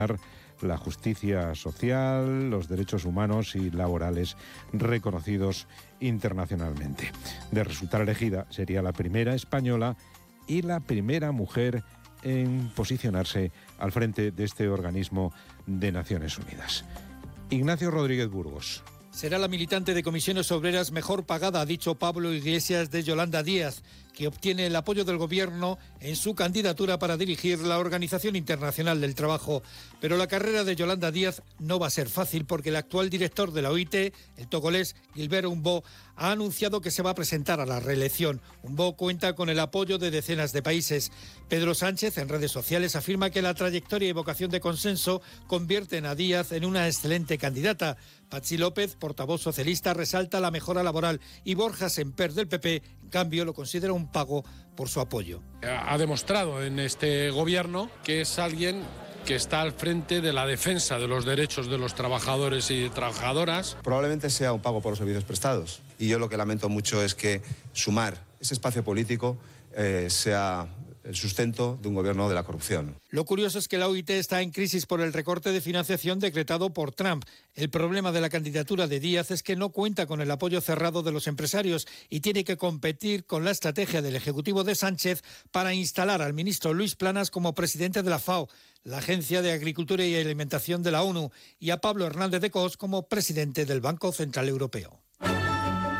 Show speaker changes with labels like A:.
A: la justicia social, los derechos humanos y laborales reconocidos internacionalmente. De resultar elegida, sería la primera española y la primera mujer en posicionarse al frente de este organismo de Naciones Unidas. Ignacio Rodríguez Burgos.
B: Será la militante de Comisiones Obreras mejor pagada, ha dicho Pablo Iglesias de Yolanda Díaz, que obtiene el apoyo del Gobierno en su candidatura para dirigir la Organización Internacional del Trabajo. Pero la carrera de Yolanda Díaz no va a ser fácil porque el actual director de la OIT, el togolés Gilbert Humbo, ha anunciado que se va a presentar a la reelección. Humbo cuenta con el apoyo de decenas de países. Pedro Sánchez, en redes sociales, afirma que la trayectoria y vocación de consenso convierten a Díaz en una excelente candidata. Patxi López, portavoz socialista, resalta la mejora laboral y Borja Semper del PP, en cambio, lo considera un pago por su apoyo.
C: Ha demostrado en este gobierno que es alguien que está al frente de la defensa de los derechos de los trabajadores y trabajadoras.
D: Probablemente sea un pago por los servicios prestados y yo lo que lamento mucho es que sumar ese espacio político sea el sustento de un gobierno de la corrupción.
B: Lo curioso es que la OIT está en crisis por el recorte de financiación decretado por Trump. El problema de la candidatura de Díaz es que no cuenta con el apoyo cerrado de los empresarios y tiene que competir con la estrategia del Ejecutivo de Sánchez para instalar al ministro Luis Planas como presidente de la FAO, la Agencia de Agricultura y Alimentación de la ONU, y a Pablo Hernández de Cos como presidente del Banco Central Europeo.